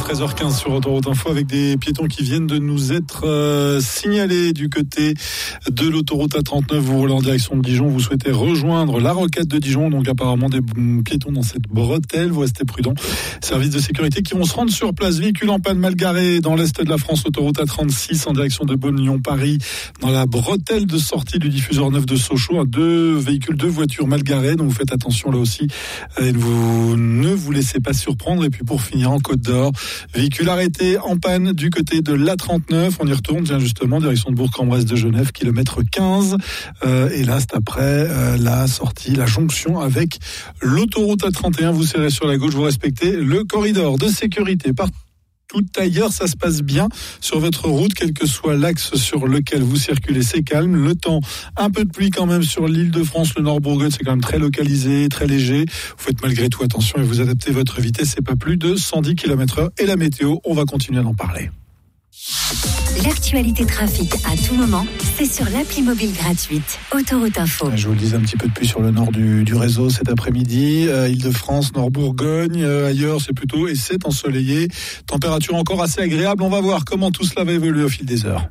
13h15 sur Autoroute Info avec des piétons qui viennent de nous être signalés du côté de l'autoroute A39. Vous roulez en direction de Dijon, vous souhaitez rejoindre la rocade de Dijon, donc apparemment des piétons dans cette bretelle. Vous restez prudents. Services de sécurité qui vont se rendre sur place. Véhicule en panne mal garé dans l'est de la France, autoroute A36 en direction de Beaune-Lyon-Paris, dans la bretelle de sortie du diffuseur neuf de Sochaux. Deux voitures mal garées, donc vous faites attention là aussi. Et vous ne vous laissez pas surprendre. Et puis pour finir en Côte d'Or, véhicule arrêté en panne du côté de l'A39. On y retourne, justement, direction de Bourg-en-Bresse de Genève, kilomètre 15. Et là, c'est après la sortie, la jonction avec l'autoroute A31. Vous serrez sur la gauche, vous respectez le corridor de sécurité. Tout ailleurs, ça se passe bien sur votre route, quel que soit l'axe sur lequel vous circulez, c'est calme. Le temps, un peu de pluie quand même sur l'Île-de-France, le Nord-Bourgogne, c'est quand même très localisé, très léger. Vous faites malgré tout attention et vous adaptez votre vitesse, c'est pas plus de 110 km/h. Et la météo, on va continuer d'en parler. L'actualité trafic à tout moment, c'est sur l'appli mobile gratuite Autoroute Info. Je vous le disais, un petit peu de pluie sur le nord du réseau cet après-midi. Île-de-France, Nord-Bourgogne, ailleurs c'est plutôt et c'est ensoleillé. Température encore assez agréable. On va voir comment tout cela va évoluer au fil des heures.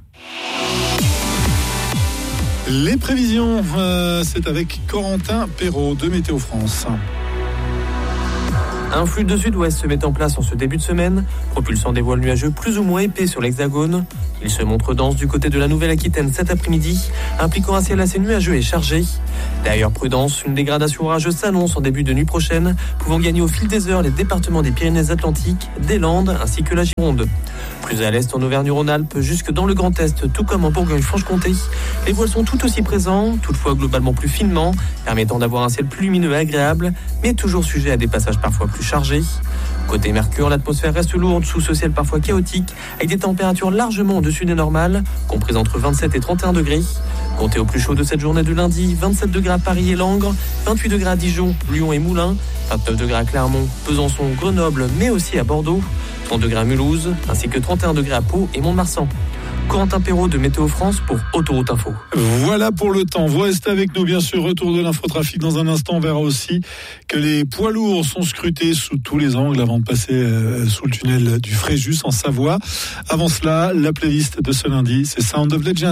Les prévisions, c'est avec Corentin Perrault de Météo France. Un flux de sud-ouest se met en place en ce début de semaine, propulsant des voiles nuageux plus ou moins épais sur l'Hexagone. Il se montre dense du côté de la Nouvelle-Aquitaine cet après-midi, impliquant un ciel assez nuageux et chargé. D'ailleurs, prudence, une dégradation orageuse s'annonce en début de nuit prochaine, pouvant gagner au fil des heures les départements des Pyrénées-Atlantiques, des Landes ainsi que la Gironde. Plus à l'est en Auvergne-Rhône-Alpes, jusque dans le Grand Est, tout comme en Bourgogne-Franche-Comté, les voiles sont tout aussi présents, toutefois globalement plus finement, permettant d'avoir un ciel plus lumineux et agréable, mais toujours sujet à des passages parfois plus chargés. Côté Mercure, l'atmosphère reste lourde sous ce ciel parfois chaotique, avec des températures largement au-dessus des normales, comprises entre 27 et 31 degrés. Comptez au plus chaud de cette journée de lundi, 27 degrés à Paris et Langres, 28 degrés à Dijon, Lyon et Moulins, 29 degrés à Clermont, Besançon, Grenoble, mais aussi à Bordeaux, 30 degrés à Mulhouse, ainsi que 31 degrés à Pau et Mont-de-Marsan. Corentin Perrault de Météo France pour Autoroute Info. Voilà pour le temps. Vous restez avec nous, bien sûr. Retour de l'infotrafic dans un instant. On verra aussi que les poids lourds sont scrutés sous tous les angles avant de passer sous le tunnel du Fréjus en Savoie. Avant cela, la playlist de ce lundi, c'est Sound of Legend.